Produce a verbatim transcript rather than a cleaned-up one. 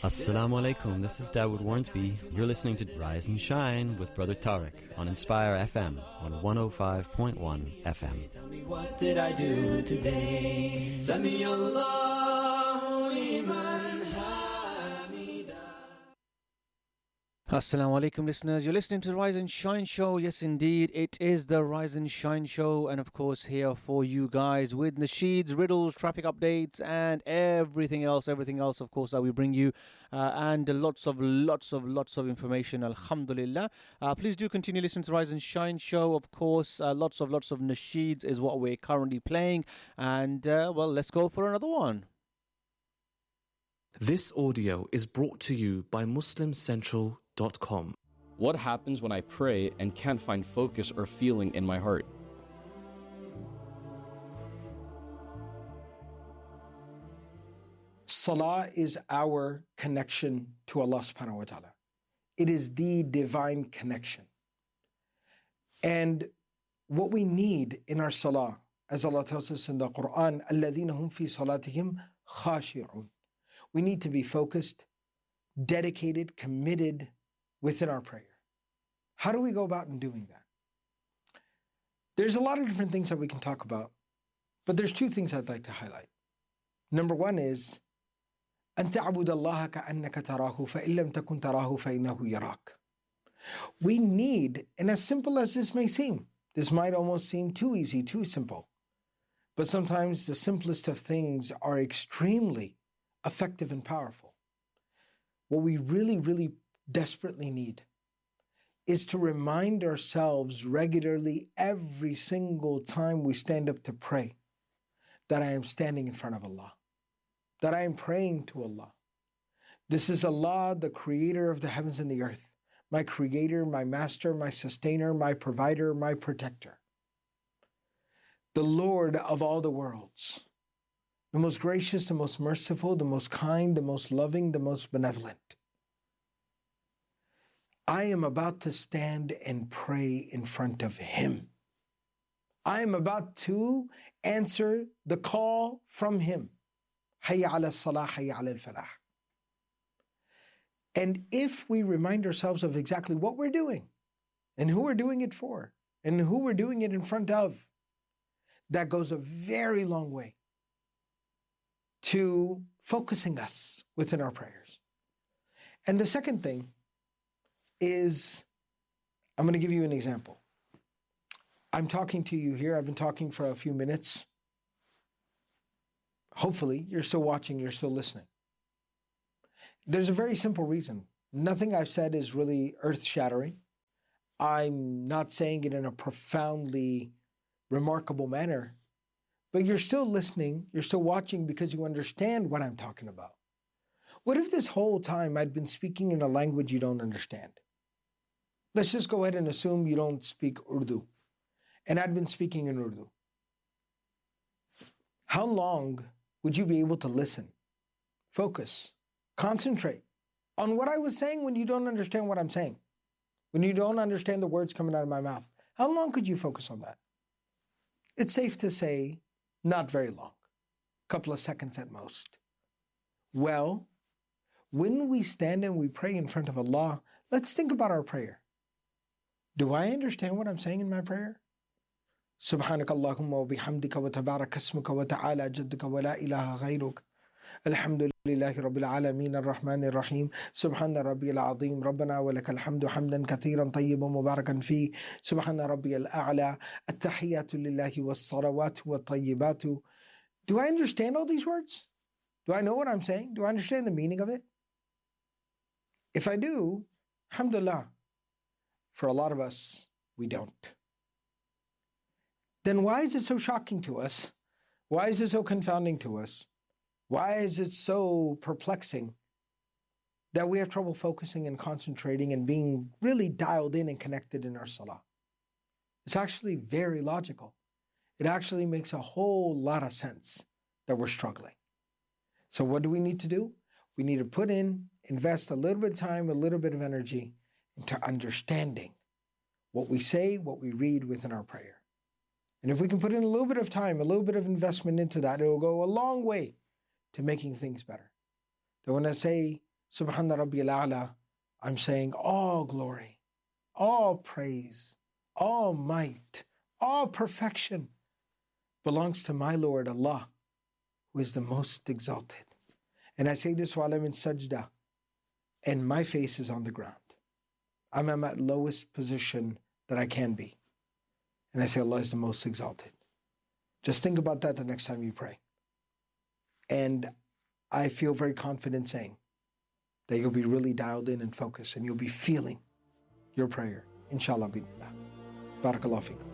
Assalamu alaikum, this is Dawood Warnsby. You're listening to Rise and Shine with Brother Tariq on Inspire F M on one oh five point one F M. Tell me, what did I do today? Sami Allahu liman hamida. Assalamu alaikum, listeners. You're listening to the Rise and Shine Show. Yes, indeed, it is the Rise and Shine Show. And of course, here for you guys with nasheeds, riddles, traffic updates, and everything else, everything else, of course, that we bring you. Uh, and lots of, lots of, lots of information, alhamdulillah. Uh, please do continue listening to the Rise and Shine Show. Of course, uh, lots of, lots of nasheeds is what we're currently playing. And, uh, well, let's go for another one. This audio is brought to you by Muslim Central dot com. What happens when I pray and can't find focus or feeling in my heart? Salah is our connection to Allah subhanahu wa ta'ala. It is the divine connection. And what we need in our salah, as Allah tells us in the Quran, الَّذِينَ هُمْ فِي صَلَاتِهِمْ خَاشِعُونَ. We need to be focused, dedicated, committed within our prayer. How do we go about in doing that? There's a lot of different things that we can talk about, but there's two things I'd like to highlight. Number one is, أَن تَعْبُدَ اللَّهَ كَأَنَّكَ تَرَاهُ فَإِن لَمْ تَكُنْ تَرَاهُ فَإِنَّهُ يَرَاكَ. We need, and as simple as this may seem, this might almost seem too easy, too simple, but sometimes the simplest of things are extremely effective and powerful. What we really, really desperately need is to remind ourselves regularly every single time we stand up to pray that I am standing in front of Allah, that I am praying to Allah. This is Allah, the creator of the heavens and the earth, my creator, my master, my sustainer, my provider, my protector, the Lord of all the worlds, the most gracious, the most merciful, the most kind, the most loving, the most benevolent. I am about to stand and pray in front of Him. I am about to answer the call from Him. Hayya ala salah, hayya ala al-falah. And if we remind ourselves of exactly what we're doing, and who we're doing it for, and who we're doing it in front of, that goes a very long way to focusing us within our prayers. And the second thing is, I'm going to give you an example. I'm talking to you here. I've been talking for a few minutes. Hopefully, you're still watching, you're still listening. There's a very simple reason. Nothing I've said is really earth-shattering. I'm not saying it in a profoundly remarkable manner, but you're still listening, you're still watching because you understand what I'm talking about. What if this whole time I'd been speaking in a language you don't understand? Let's just go ahead and assume you don't speak Urdu, and I'd been speaking in Urdu. How long would you be able to listen, focus, concentrate on what I was saying when you don't understand what I'm saying? When you don't understand the words coming out of my mouth, how long could you focus on that? It's safe to say, not very long, a couple of seconds at most. Well, when we stand and we pray in front of Allah, let's think about our prayer. Do I understand what I'm saying in my prayer? Subhanaka Allahumma wa bihamdika wa tabarak asmuka wa ta'ala jadduka wa la ilaha ghayruk. Alhamdulillahi rabbil alameen ar-Rahman ar-Rahim. Subhana rabbiyal azim. Rabbana wa lakal hamdu hamdan kathiran tayyiban mubarakan fi. Subhana rabbiyal a'la. At-tahiyyatu lillahi was-salawatu wat-tayyibatu. Do I understand all these words? Do I know what I'm saying? Do I understand the meaning of it? If I do, alhamdulillah. For a lot of us, we don't. Then why is it so shocking to us? Why is it so confounding to us? Why is it so perplexing that we have trouble focusing and concentrating and being really dialed in and connected in our salah? It's actually very logical. It actually makes a whole lot of sense that we're struggling. So what do we need to do? We need to put in, invest a little bit of time, a little bit of energy into understanding what we say, what we read within our prayer. And if we can put in a little bit of time, a little bit of investment into that, it will go a long way to making things better. That when I say Subhana Rabbiyal A'la, I'm saying all glory, all praise, all might, all perfection belongs to my Lord Allah, who is the most exalted. And I say this while I'm in sajda, and my face is on the ground. I'm at lowest position that I can be. And I say Allah is the most exalted. Just think about that the next time you pray. And I feel very confident saying that you'll be really dialed in and focused, and you'll be feeling your prayer. Inshallah, bidnillah. Barakallahu feekum.